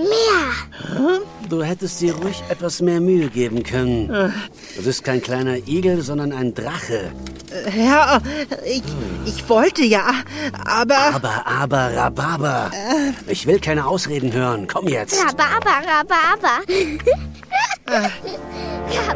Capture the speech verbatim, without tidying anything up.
mehr. Du hättest dir ruhig etwas mehr Mühe geben können. Du bist kein kleiner Igel, sondern ein Drache. Ja, ich, ich wollte ja, aber... Aber, aber, Rhabarber. Ich will keine Ausreden hören. Komm jetzt. Rhabarber, Rhabarber.